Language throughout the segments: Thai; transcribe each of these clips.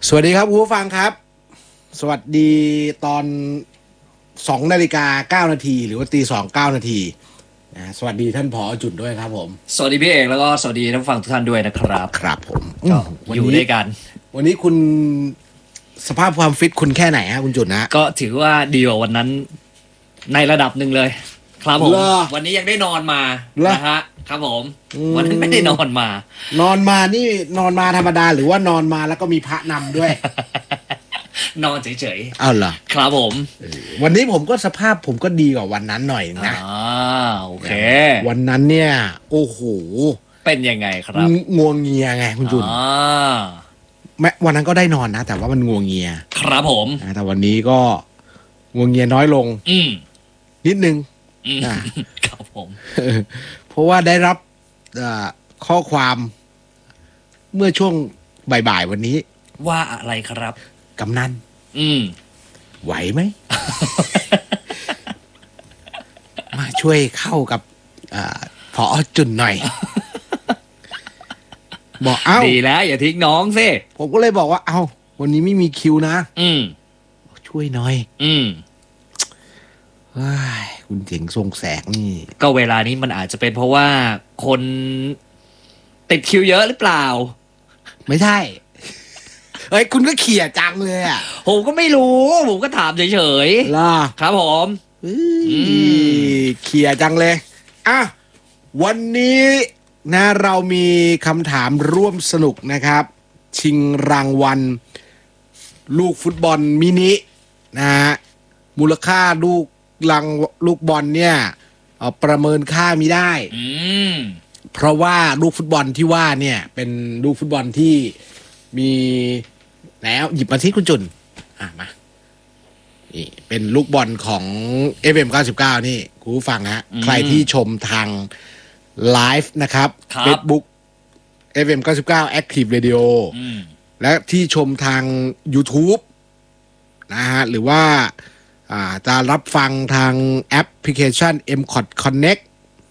สวัสดีครับคุณผู้ฟังครับ สวัสดีตอน2:09 นาทีหรือว่า2:09 นาทีสวัสดีท่านผอ.จุดด้วยครับผมสวัสดีพี่เอกแล้วก็สวัสดีท่านฟังทุกท่านด้วยนะครับครับผมก็อยู่ด้วยกันวันนี้คุณสภาพความฟิตคุณแค่ไหนฮะคุณจุดนะก็ถือว่าดีกว่าวันนั้นในระดับหนึ่งเลยครับผมวันนี้ยังได้นอนมานะฮะครับผมวันนั้นไม่ได้นอนมานี่นอนมาธรรมดาหรือว่านอนมาแล้วก็มีพระนำด้วยนอนเฉยๆอ้าวเหรอครับผมวันนี้ผมก็สภาพผมก็ดีกว่าวันนั้นหน่อยนะโอเควันนั้นเนี่ยโอ้โหเป็นยังไงครับง่วงเงียไงคุณจุนแม้วันนั้นก็ได้นอนนะแต่ว่ามันง่วงเงียครับผมแต่วันนี้ก็ง่วงเงียน้อยลงนิดนึงครับผมเพราะว่าได้รับข้อความเมื่อช่วงบ่ายๆวันนี้ว่าอะไรครับกำนันไหวไหม มาช่วยเข้ากับผอ.จุนหน่อย บอกเอ้าดีแล้วอย่าทิ้งน้องสิผมก็เลยบอกว่าเอ้าวันนี้ไม่มีคิวนะช่วยหน่อยคุณเจ๋งทรงแสงนี่ก็เวลานี้มันอาจจะเป็นเพราะว่าคนติดคิวเยอะหรือเปล่าไม่ใช่เฮ้ยคุณก็เขี่ยจังเลยอ่ะผมก็ไม่รู้ผมก็ถามเฉยๆล่ะครับผมเขี่ยจังเลยอ่ะวันนี้นะเรามีคำถามร่วมสนุกนะครับชิงรางวัลลูกฟุตบอลมินินะฮะมูลค่าลูกบอลเนี่ยประเมินค่าไม่ได้เพราะว่าลูกฟุตบอลที่ว่าเนี่ยเป็นลูกฟุตบอลที่มีแล้วหยิบมาที่คุณจุนมานี่เป็นลูกบอลของ FM 99นี่คุณผู้ฟังฮะใครที่ชมทางไลฟ์นะครับ Facebook FM 99 Active Radio และที่ชมทาง YouTube นะฮะหรือว่าจะรับฟังทางแอปพลิเคชัน MCOT Connect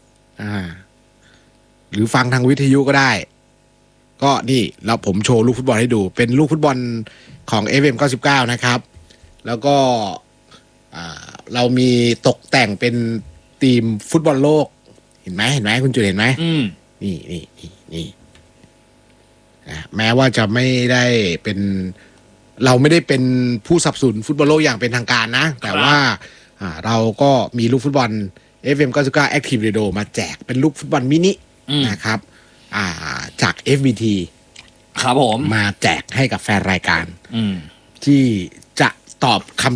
หรือฟังทางวิทยุก็ได้ก็นี่แล้วผมโชว์ลูกฟุตบอลให้ดูเป็นลูกฟุตบอลของ FM 99นะครับแล้วก็เรามีตกแต่งเป็นทีมฟุตบอลโลกเห็นไหมคุณจุ๋ยเห็นไหมนี่แม้ว่าจะไม่ได้เป็นเราไม่ได้เป็นผู้สนับสนุนฟุตบอลโลกอย่างเป็นทางการนะแต่ว่าเราก็มีลูกฟุตบอล FM 99 Active Radio มาแจกเป็นลูกฟุตบอลมินินะครับจาก FBT ครับผมมาแจกให้กับแฟนรายการที่จะตอบคำ